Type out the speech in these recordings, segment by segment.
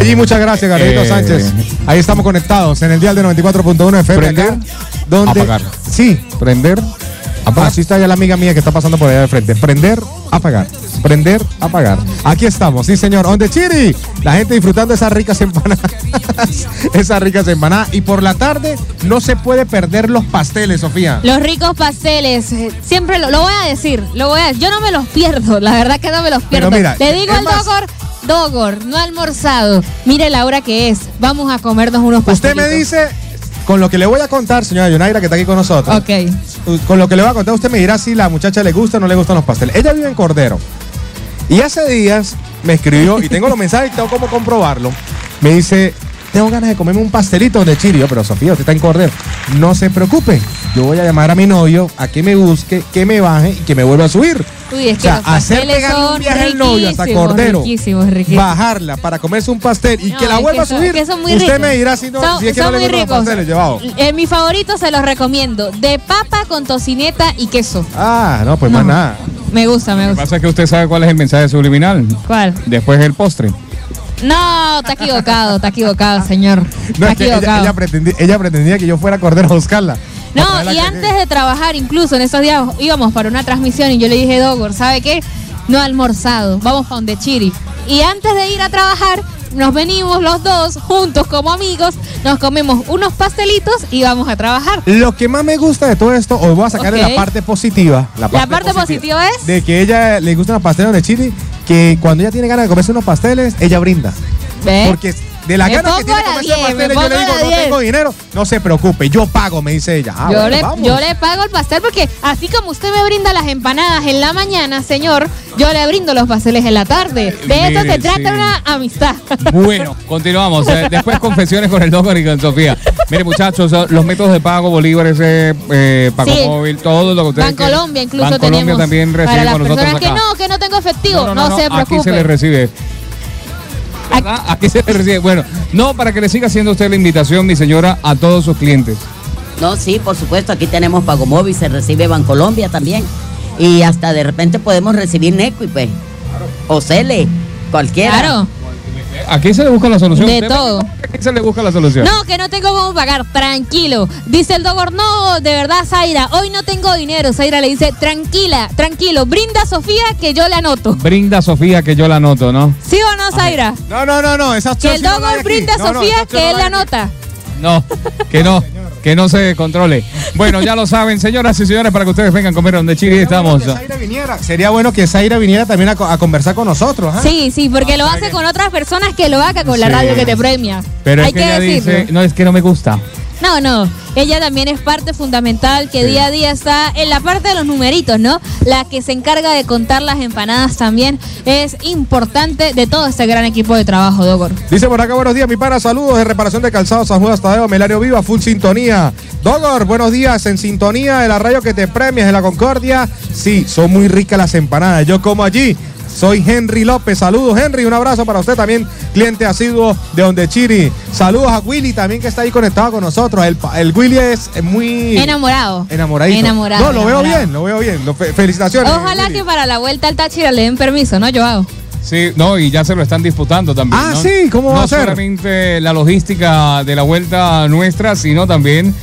Allí, muchas gracias, Gabrielito Sánchez. Ahí estamos conectados en el dial de 94.1 FM. Prender, acá, donde, apagar. Sí. Prender, apagar. Así está ya la amiga mía que está pasando por allá de frente. Prender, apagar. Prender, apagar. Aquí estamos, sí señor. On the Chiri. La gente disfrutando esas ricas empanadas. Esas ricas empanadas. Y por la tarde no se puede perder los pasteles, Sofía. Los ricos pasteles. Siempre lo voy a decir. Yo no me los pierdo. La verdad que no me los pierdo. Pero mira, le digo al Dogor, no ha almorzado. Mire la hora que es. Vamos a comernos unos pastelitos. Usted me dice, con lo que le voy a contar, señora Yonaira, que está aquí con nosotros. Ok. Con lo que le voy a contar, usted me dirá si la muchacha le gusta o no le gustan los pasteles. Ella vive en Cordero. Y hace días me escribió, y tengo los mensajes y tengo cómo comprobarlo. Me dice, tengo ganas de comerme un pastelito de Chiri. Pero Sofía, usted está en Cordero. No se preocupe, yo voy a llamar a mi novio a que me busque, que me baje y que me vuelva a subir. Uy, es que los hacer pasteles pegar un son viaje al novio hasta Cordero, riquísimos. bajarla para comerse un pastel y No, que la es vuelva a que son- subir. que son muy Usted ricos. me dirá si, no, si es que no le muy gustan los pasteles llevados. Mi favorito se los recomiendo. De papa con tocineta y queso. Ah, no, pues No. más nada. Me gusta. Lo que pasa es que usted sabe cuál es el mensaje subliminal. ¿Cuál? Después el postre. No, está equivocado, señor. No, Está es que equivocado. ella pretendía que yo fuera a Cordero a buscarla. No, A traerla y que- antes de trabajar, incluso en esos días íbamos para una transmisión y yo le dije, Dogor, ¿sabe qué? No ha almorzado, vamos para donde Chiri. Y antes de ir a trabajar, nos venimos los dos juntos como amigos, nos comemos unos pastelitos y vamos a trabajar. Lo que más me gusta de todo esto, hoy voy a sacar Ok. la parte positiva. La parte positiva es de que ella le gustan los pasteles de Chiri, que cuando ella tiene ganas de comerse unos pasteles, ella brinda. ¿Ve? Porque de la Me ganas que pongo tiene de a la comerse 10, pasteles, me yo le pongo digo, a la no 10. tengo dinero, no se preocupe, yo pago, me dice ella. Ah, bueno, vamos. yo le pago el pastel porque así como usted me brinda las empanadas en la mañana, señor, yo le brindo los pasteles en la tarde. De eso Mire, se trata sí. una amistad. Bueno, continuamos. Después confesiones con el Dogor y con Sofía. Mire, muchachos, los métodos de pago, bolívares, pago Sí. móvil, todo lo que ustedes Bancolombia incluso Bancolombia tenemos también para recibe las con nosotros personas acá. que no tengo efectivo, no se Aquí se preocupe. le recibe. ¿Verdad? Aquí se le recibe. Bueno, no, para que le siga haciendo usted la invitación, mi señora, a todos sus clientes. No, sí, por supuesto, aquí tenemos Pago Móvil, se recibe Bancolombia también. Y hasta de repente podemos recibir Necui, pues. O Cele, cualquiera. Claro. Aquí se le busca la solución. De ¿Usted todo. Aquí se le busca la solución. No, que no tengo cómo pagar, tranquilo. Dice el Dogor, no, de verdad, Zaira, hoy no tengo dinero. Zaira le dice, tranquilo, brinda a Sofía que yo le anoto. Brinda Sofía que yo la anoto, ¿no? ¿Sí o no, Zaira? No, esa Que el Dogor brinde a Sofía que él la anota. No, que no se controle. Bueno, ya lo saben, señoras y señores, para que ustedes vengan a comer donde Chiri estamos. Sería bueno que Zaira viniera también a conversar con nosotros. ¿Ah? Sí, porque lo hace con otras personas que lo haga con la Sí. radio que te premia. Pero Hay es que ella decirlo. dice, no, es que no me gusta. No, ella también es parte fundamental que día a día está en la parte de los numeritos, ¿no? La que se encarga de contar las empanadas también es importante de todo este gran equipo de trabajo, Dogor. Dice por acá, buenos días, mi pana, saludos de reparación de calzados, San Juan Tadeo, Melario Viva, full sintonía. Dogor, buenos días, en sintonía de la radio que te premias de la Concordia. Sí, son muy ricas las empanadas, yo como allí. Soy Henry López, saludos Henry, un abrazo para usted también, cliente asiduo de Donde Chiri. Saludos a Willy también que está ahí conectado con nosotros. El Willy es muy... Enamoradito. No, lo veo bien. Felicitaciones. Ojalá Willy. que para la vuelta al Táchira le den permiso, ¿no, Joao? Sí, no, y ya se lo están disputando también. Ah, ¿no? sí, ¿cómo va a ser? No solamente la logística de la vuelta nuestra, sino también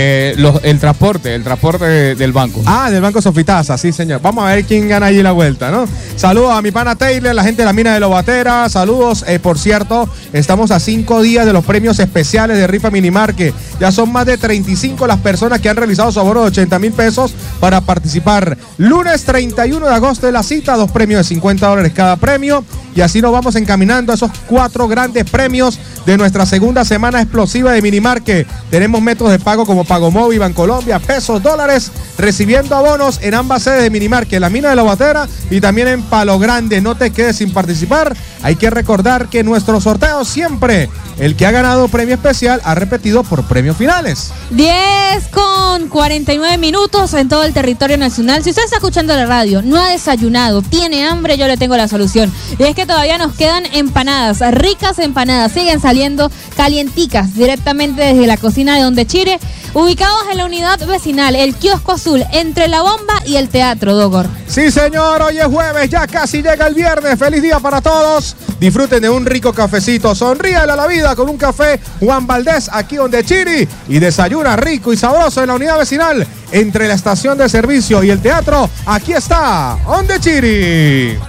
el transporte del banco. Ah, del Banco Sofitasa, sí, señor. Vamos a ver quién gana allí la vuelta, ¿no? Saludos a mi pana Taylor, la gente de la mina de Lobatera. Saludos, por cierto, estamos a 5 días de los premios especiales de Rifa Minimarque. Ya son más de 35 las personas que han realizado su abono de 80,000 pesos para participar. Lunes 31 de agosto de la cita, 2 premios de $50 cada premio. Y así nos vamos encaminando a esos 4 grandes premios de nuestra segunda semana explosiva de Minimarque. Tenemos métodos de pago como Pago Móvil, Bancolombia, pesos, dólares, recibiendo abonos en ambas sedes de Minimarque, en la mina de La Batera y también en Palo Grande. No te quedes sin participar. Hay que recordar que nuestro sorteo siempre, el que ha ganado premio especial ha repetido por premios finales. 10:49 en todo el territorio nacional. Si usted está escuchando la radio, no ha desayunado, tiene hambre, yo le tengo la solución. Y es que todavía nos quedan empanadas, ricas empanadas, siguen saliendo calienticas directamente desde la cocina de Donde Chiri. Ubicados en la unidad vecinal, el kiosco azul, entre la bomba y el teatro, Dogor. Sí, señor, hoy es jueves, ya casi llega el viernes. Feliz día para todos. Disfruten de un rico cafecito. Sonríale a la vida con un café Juan Valdés aquí donde Chiri. Y desayuna rico y sabroso en la unidad vecinal entre la estación de servicio y el teatro. Aquí está, donde Chiri.